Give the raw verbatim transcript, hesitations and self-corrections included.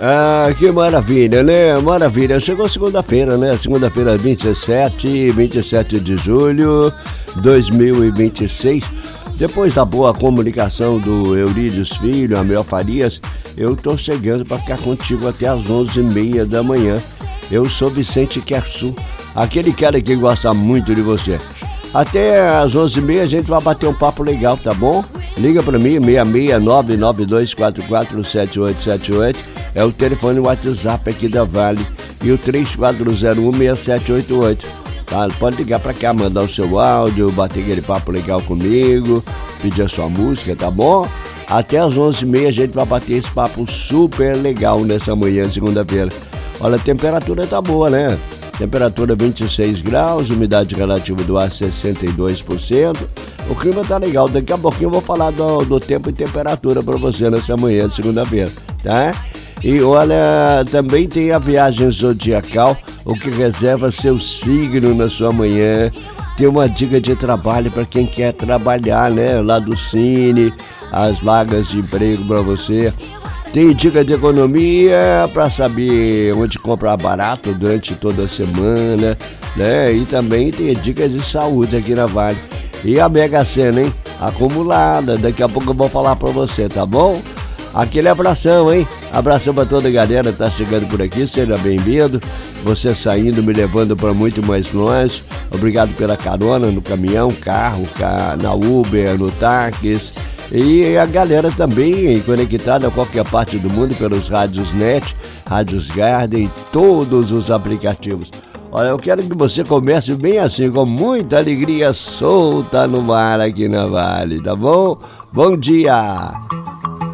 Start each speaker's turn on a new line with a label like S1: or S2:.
S1: Ah, que maravilha, né? Maravilha. Chegou segunda-feira, né? Segunda-feira, vinte e sete, vinte e sete de julho de dois mil e vinte e seis. Depois da boa comunicação do Eurídios Filho, Amel Farias, eu tô chegando para ficar contigo até às onze e meia da manhã. Eu sou Vicente Kersu, aquele cara que gosta muito de você. Até às onze e meia a gente vai bater um papo legal, tá bom? Liga para mim, seis seis nove nove dois quatro quatro sete oito sete oito. É o telefone WhatsApp aqui da Vale. E o três quatro zero um seis sete oito oito. Tá? Pode ligar pra cá, mandar o seu áudio, bater aquele papo legal comigo, pedir a sua música, tá bom? Até às onze e meia a gente vai bater esse papo super legal nessa manhã, segunda-feira. Olha, a temperatura tá boa, né? Temperatura vinte e seis graus, umidade relativa do ar sessenta e dois por cento. O clima tá legal. Daqui a pouquinho eu vou falar do, do tempo e temperatura pra você nessa manhã, segunda-feira, tá? E olha, também tem a viagem zodiacal, o que reserva seu signo na sua manhã. Tem uma dica de trabalho para quem quer trabalhar, né? Lá do Cine, as vagas de emprego para você. Tem dica de economia para saber onde comprar barato durante toda a semana, né? E também tem dicas de saúde aqui na Vale. E a Mega Sena, hein? Acumulada, daqui a pouco eu vou falar para você, tá bom? Aquele abração, hein? Abração pra toda a galera que tá chegando por aqui, seja bem-vindo. Você saindo, me levando para muito mais longe. Obrigado pela carona no caminhão, carro, na Uber, no táxi. E a galera também conectada a qualquer parte do mundo pelos rádios net, rádios Garden e todos os aplicativos. Olha, eu quero que você comece bem assim, com muita alegria solta no mar aqui na Vale, tá bom? Bom dia!